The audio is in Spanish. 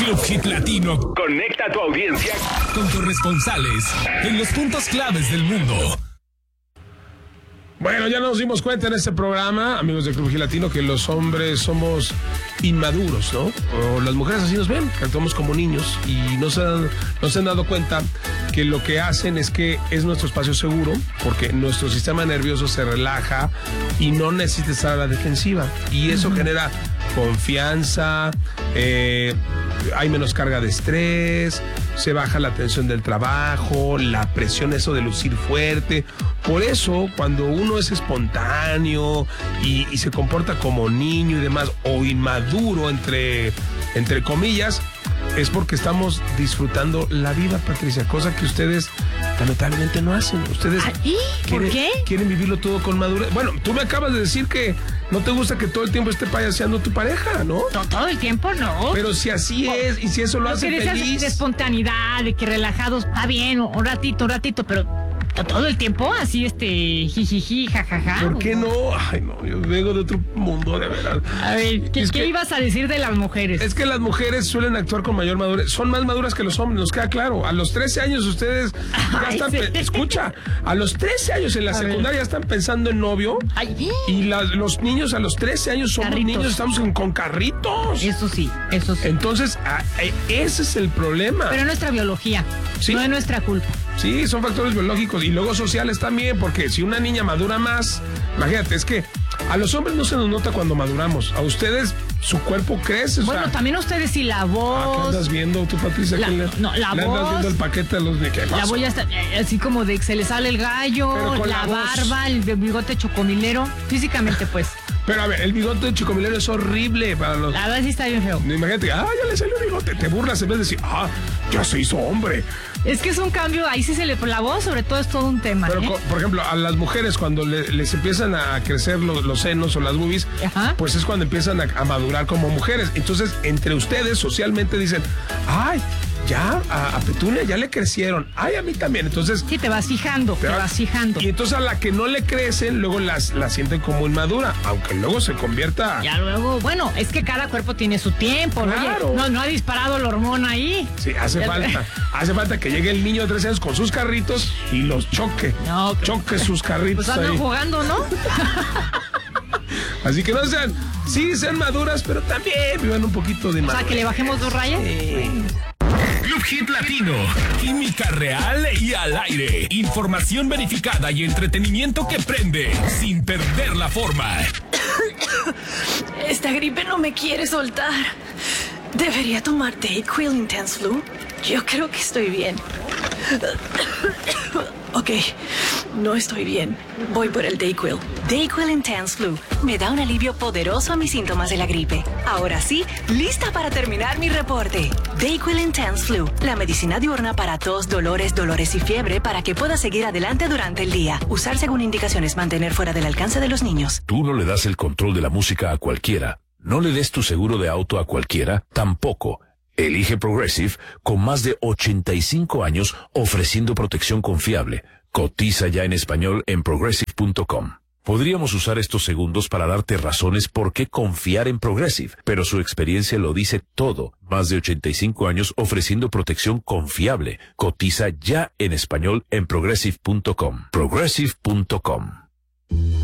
Club Hit Latino conecta a tu audiencia con corresponsales en los puntos claves del mundo. Bueno, ya nos dimos cuenta en este programa, amigos de Club Hit Latino, que los hombres somos inmaduros, ¿no? O las mujeres así nos ven, que actuamos como niños y no se han dado cuenta que lo que hacen es que es nuestro espacio seguro, porque nuestro sistema nervioso se relaja y no necesita estar a la defensiva. Y eso genera confianza, hay menos carga de estrés, se baja la tensión del trabajo, la presión, eso de lucir fuerte. Por eso, cuando uno es espontáneo y se comporta como niño y demás, o inmaduro, entre comillas, es porque estamos disfrutando la vida, Patricia, cosa que ustedes lamentablemente no hacen. Ustedes ¿Por qué? Quieren vivirlo todo con madurez. Bueno, tú me acabas de decir que no te gusta que todo el tiempo esté payaseando tu pareja, ¿no? Todo el tiempo no. Pero si así es, y si eso lo hace feliz. De espontaneidad, de que relajados, está bien, un ratito, pero todo el tiempo así, jijiji, jajaja. ¿Por qué no? Ay, no, yo vengo de otro mundo, de verdad. A ver, ¿qué ibas a decir de las mujeres? Es que las mujeres suelen actuar con mayor madurez. Son más maduras que los hombres, nos queda claro. A los 13 años ustedes ya están... Escucha, a los 13 años en la secundaria ya están pensando en novio. Y los niños a los 13 años somos niños, estamos con carritos. Eso sí. Entonces, ese es el problema. Pero es nuestra biología, ¿sí? No es nuestra culpa. Sí, son factores biológicos y luego sociales también, porque si una niña madura más, imagínate, es que a los hombres no se nos nota cuando maduramos, a ustedes su cuerpo crece. Bueno, también a ustedes sí la voz. ¿Qué andas viendo tú, Patricia? La ¿Le voz. andas viendo el paquete de los de qué? La voz ya está así como de que se le sale el gallo, la barba, el bigote chocomilero, físicamente pues. Pero a ver, el bigote de chocomilero es horrible para los... La verdad sí está bien feo. Imagínate, ya le salió el bigote, te burlas en vez de decir, ya se hizo hombre. Es que es un cambio, ahí sí la voz sobre todo es todo un tema. Pero, por ejemplo, a las mujeres cuando les empiezan a crecer los senos o las boobies, pues es cuando empiezan a madurar como mujeres. Entonces, entre ustedes socialmente dicen, ay, ya a Petunia ya le crecieron, ay, a mí también. Entonces sí, te vas fijando. Y entonces a la que no le crecen, luego la sienten como inmadura, aunque luego se convierta. Ya luego, bueno, es que cada cuerpo tiene su tiempo, claro. Oye, no ha disparado la hormona ahí. Sí, hace falta que llegue el niño de 13 años con sus carritos y los choque. Choque sus carritos. Pues andan ahí jugando, ¿no? Así que no sean maduras, pero también vivan un poquito de madurez. O sea, que le bajemos 2 rayas. Club Hit Latino, química real y al aire, información verificada y entretenimiento que prende sin perder la forma. Esta gripe no me quiere soltar. ¿Debería tomar Dayquil Intense Flu? Yo creo que estoy bien. Ok, no estoy bien. Voy por el Dayquil. Dayquil Intense Flu me da un alivio poderoso a mis síntomas de la gripe. Ahora sí, lista para terminar mi reporte. Dayquil Intense Flu, la medicina diurna para tos, dolores y fiebre para que puedas seguir adelante durante el día. Usar según indicaciones, mantener fuera del alcance de los niños. Tú no le das el control de la música a cualquiera. No le des tu seguro de auto a cualquiera, tampoco. Elige Progressive con más de 85 años ofreciendo protección confiable. Cotiza ya en español en progressive.com. Podríamos usar estos segundos para darte razones por qué confiar en Progressive, pero su experiencia lo dice todo. Más de 85 años ofreciendo protección confiable. Cotiza ya en español en progressive.com. Progressive.com.